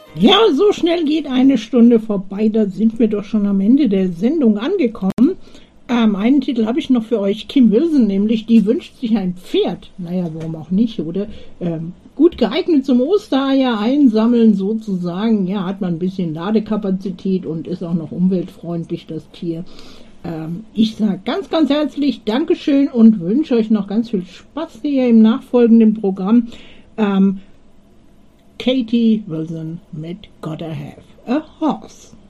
Ja, so schnell geht eine Stunde vorbei, da sind wir doch schon am Ende der Sendung angekommen. Einen Titel habe ich noch für euch, Kim Wilson, nämlich Die wünscht sich ein Pferd. Naja, warum auch nicht, oder? Gut geeignet zum Ostereier einsammeln sozusagen. Ja, hat man ein bisschen Ladekapazität und ist auch noch umweltfreundlich, das Tier. Ich sage ganz, ganz herzlich Dankeschön und wünsche euch noch ganz viel Spaß hier im nachfolgenden Programm. Katie Wilson mit Gotta Have a Horse.